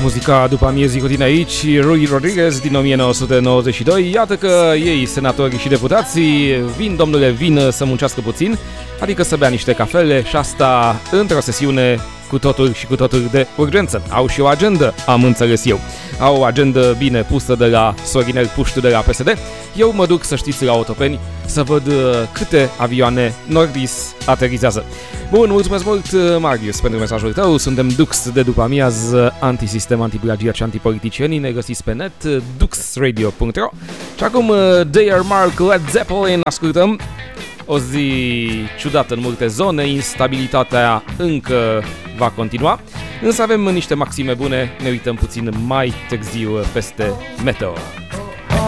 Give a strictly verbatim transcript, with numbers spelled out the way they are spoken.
muzica după amiezii cu tine aici, Rui Rodriguez din o mie nouă sute nouăzeci și doi. Iată că ei, senatorii și deputații, vin, domnule, vin să muncească puțin, adică să bea niște cafele și asta într-o sesiune cu totul și cu totul de urgență. Au și o agendă, am înțeles eu. Au o agendă bine pusă de la Sorinel Puștu de la P S D. Eu mă duc, să știți, la Otopeni să văd câte avioane Nordis aterizează. Bun, mulțumesc mult, Marius, pentru mesajul tău. Suntem Dux de după amiază, antisistem, antiplagiat și antipoliticienii. Ne găsiți pe net, dux radio punct ro. Și acum, Dear Mark, Led Zeppelin, ascultăm. O zi ciudată în multe zone, instabilitatea încă va continua, însă avem niște maxime bune, ne uităm puțin mai târziu peste meteo.